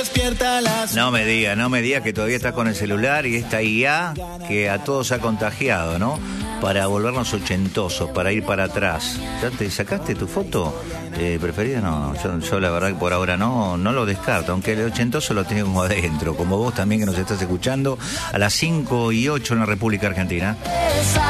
No me diga que todavía estás con el celular y esta IA que a todos ha contagiado, ¿no? Para volvernos ochentosos, para ir para atrás. ¿Ya te sacaste tu foto preferida? No, yo la verdad que por ahora no lo descarto, aunque el ochentoso lo tengo adentro, como vos también que nos estás escuchando a las 5:08 en la República Argentina.